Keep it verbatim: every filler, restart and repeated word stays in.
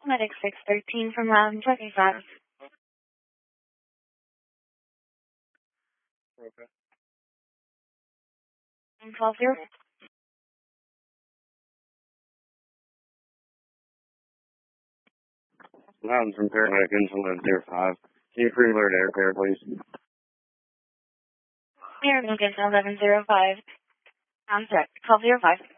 Medic six thirteen from Lounge twenty-five. Okay. And twelve zero. Mountain from Paramedic Engine eleven zero five. Can you pre-alert airfare, please? Paramedic eleven zero five. Sound check. twelve zero five.